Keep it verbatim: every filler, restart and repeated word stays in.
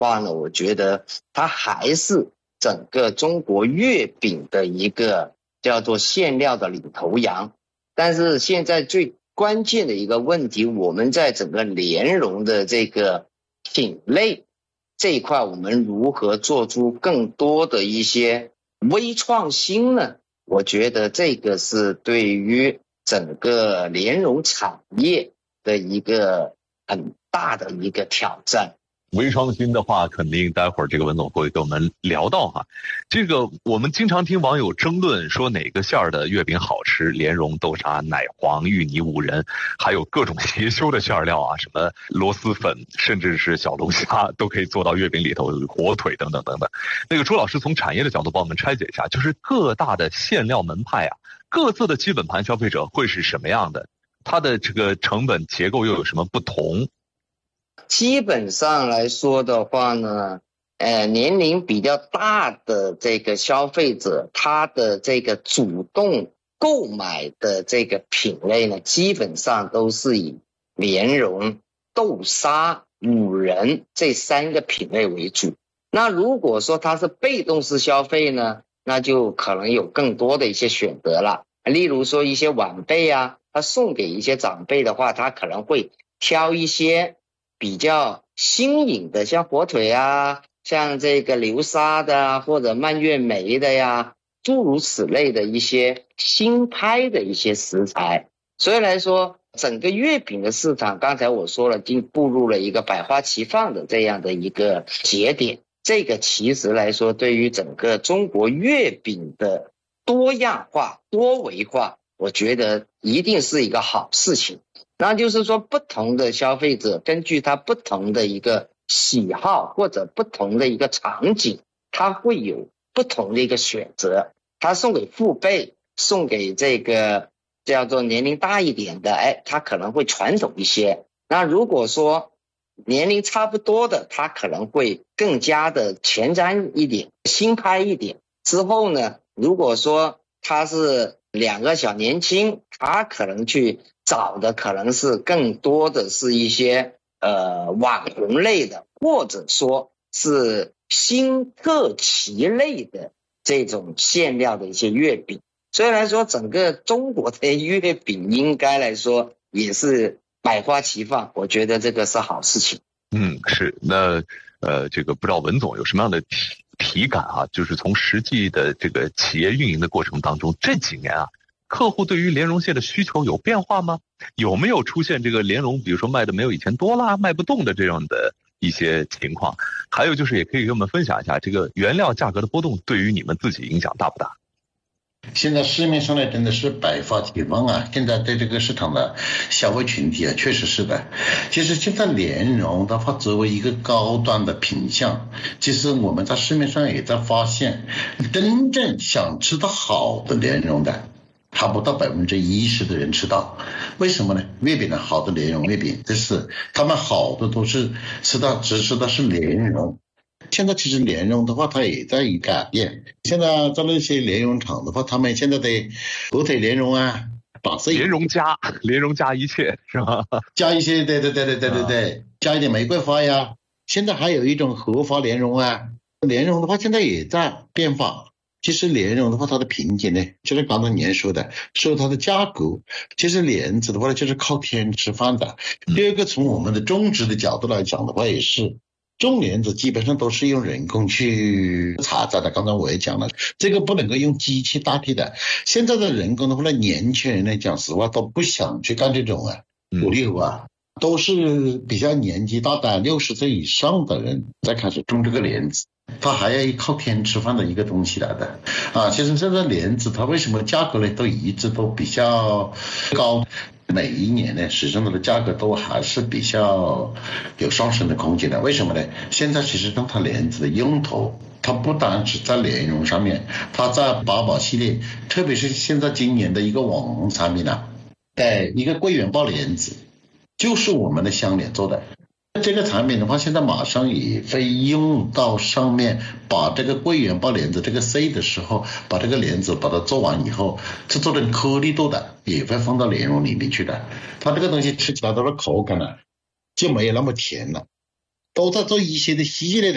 话呢，我觉得它还是整个中国月饼的一个叫做馅料的领头羊。但是现在最关键的一个问题，我们在整个莲蓉的这个品类这一块，我们如何做出更多的一些微创新呢？我觉得这个是对于整个莲蓉产业的一个很大的一个挑战。 微创新的话，肯定待会儿这个文总会跟我们聊到哈。这个我们经常听网友争论说哪个馅儿的月饼好吃，莲蓉、豆沙、奶黄、芋泥、五仁，还有各种邪修的馅料啊，什么螺蛳粉，甚至是小龙虾都可以做到月饼里头，火腿等等等等。那个朱老师从产业的角度帮我们拆解一下，就是各大的馅料门派啊，各自的基本盘消费者会是什么样的？它的这个成本结构又有什么不同？ 基本上来说的话呢，呃，年龄比较大的这个消费者，他的这个主动购买的这个品类呢，基本上都是以莲蓉、豆沙、五仁这三个品类为主。那如果说他是被动式消费呢，那就可能有更多的一些选择了。例如说一些晚辈啊，他送给一些长辈的话，他可能会挑一些比较新颖的，像火腿啊，像这个流沙的啊，或者蔓越莓的呀，诸如此类的一些新拍的一些食材。所以来说，整个月饼的市场，刚才我说了，已经步入了一个百花齐放的这样的一个节点。这个其实来说，对于整个中国月饼的多样化、多维化，我觉得一定是一个好事情。那就是说，不同的消费者根据他不同的一个喜好或者不同的一个场景，他会有不同的一个选择。他送给父辈，送给这个叫做年龄大一点的，哎，他可能会传统一些。那如果说年龄差不多的，他可能会更加的前瞻一点，新拍一点。之后呢，如果说他是两个小年轻，他可能去找的可能是更多的是一些呃网红类的，或者说是新特奇类的这种馅料的一些月饼。所以来说，整个中国的月饼应该来说也是百花齐放，我觉得这个是好事情。 嗯，是。那呃，这个不知道文总有什么样的体体感啊？就是从实际的这个企业运营的过程当中，这几年啊，客户对于莲蓉馅的需求有变化吗？有没有出现这个莲蓉，比如说卖的没有以前多啦，卖不动的这样的一些情况？还有就是，也可以给我们分享一下，这个原料价格的波动对于你们自己影响大不大？ 现在市面上呢真的是百花齐放啊！现在对这个市场的消费群体啊，确实是的。其实现在莲蓉的话，作为一个高端的品项，其实我们在市面上也在发现，真正想吃到好的莲蓉的，还不到百分之一十的人吃到。为什么呢？月饼呢，好的莲蓉月饼，这是他们好的都是吃到只吃的是莲蓉。现在其实莲蓉的话，它也在改变。现在在那些莲蓉厂的话，他们现在的火腿莲蓉啊，把这莲蓉加莲蓉加一切是吧？ 加一些，对对对对对对对，啊、加一点玫瑰花呀。现在还有一种荷花莲蓉啊，莲蓉的话现在也在变化。其实莲蓉的话，它的瓶颈呢，就是刚才您说的，说它的价格，其实莲子的话就是靠天吃饭的。第二个，从我们的种植的角度来讲的话，也是。种莲子基本上都是用人工去采摘的，刚才我也讲了，这个不能够用机器代替的。现在的人工的话呢，年轻人呢，讲实话都不想去干这种啊苦力活啊，都是比较年纪大的六十岁以上的人在开始种这个莲子，它还要靠天吃饭的一个东西来的啊。其实现在莲子它为什么价格呢都一直都比较高？每一年呢，始终它的价格都还是比较有上升的空间的。为什么呢？现在其实当它莲子的用途，它不单只在莲蓉上面，它在八宝系列，特别是现在今年的一个网红产品啊，哎，一个桂圆包莲子，就是我们的香莲做的。这个产品的话，现在马上也会用到上面，把这个桂圆包莲子这个 C 的时候，把这个莲子把它做完以后，制作成颗粒度的，也会放到莲蓉里面去的。它这个东西吃起来它的口感呢，就没有那么甜了，都在做一些的系列的